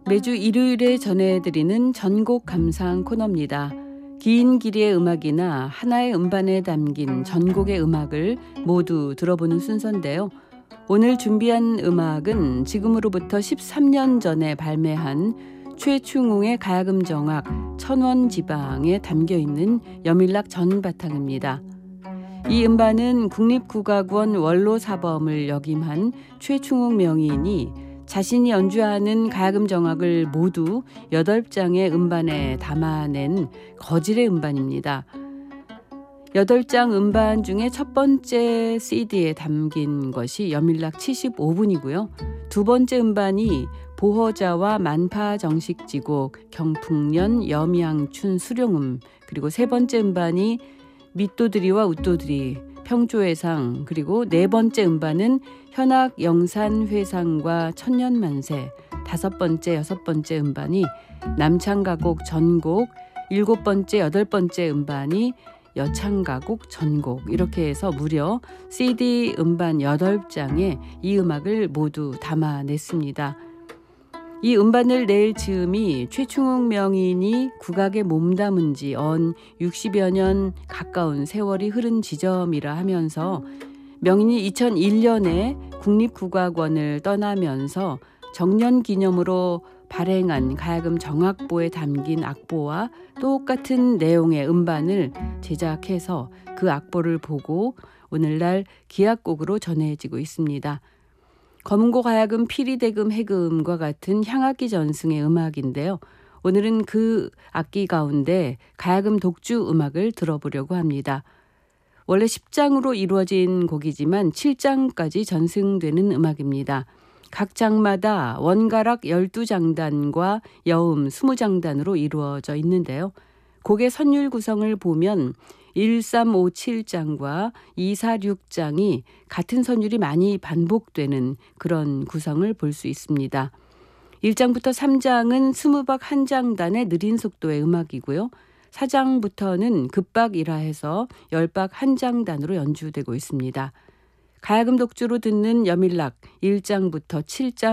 매주 일요일에 전해드리는 전곡 감상 코너입니다. 긴 길이의 음악이나 하나의 음반에 담긴 전곡의 음악을 모두 들어보는 순서인데요. 오늘 준비한 음악은 지금으로부터 13년 전에 발매한 최충웅의 가야금 정악 천원지방에 담겨있는 여밀락 전바탕입니다. 이 음반은 국립국악원 원로사범을 역임한 최충웅 명인이 자신이 연주하는 가야금 정악을 모두 8장의 음반에 담아낸 거질의 음반입니다. 8장 음반 중에 첫 번째 CD에 담긴 것이 여밀락 75분이고요. 두 번째 음반이 보허자와 만파 정식지곡, 경풍년, 염양춘, 수룡음, 그리고 세 번째 음반이 밑도드리와 웃도드리, 평조회상, 그리고 네 번째 음반은 현악 영산회상과 천년만세, 다섯 번째, 여섯 번째 음반이 남창가곡 전곡, 일곱 번째, 여덟 번째 음반이 여창가곡 전곡, 이렇게 해서 무려 CD 음반 8장에 이 음악을 모두 담아냈습니다. 이 음반을 낼 즈음이 최충웅 명인이 국악에 몸담은 지 언 60여 년 가까운 세월이 흐른 지점이라 하면서 명인이 2001년에 국립국악원을 떠나면서 정년기념으로 발행한 가야금 정악보에 담긴 악보와 똑같은 내용의 음반을 제작해서 그 악보를 보고 오늘날 기악곡으로 전해지고 있습니다. 검은고 가야금, 피리대금, 해금과 같은 향악기 전승의 음악인데요. 오늘은 그 악기 가운데 가야금 독주 음악을 들어보려고 합니다. 원래 10장으로 이루어진 곡이지만 7장까지 전승되는 음악입니다. 각 장마다 원가락 12장단과 여음 20장단으로 이루어져 있는데요. 곡의 선율 구성을 보면 1357장과 246장이 같은 선율이 많이 반복되는 그런 구성을 볼 수 있습니다. 1장부터 3장은 스무박 한 장단의 느린 속도의 음악이고요. 4장부터는 급박이라 해서 열박 한 장단으로 연주되고 있습니다. 가야금 독주로 듣는 여밀락 1장부터 7장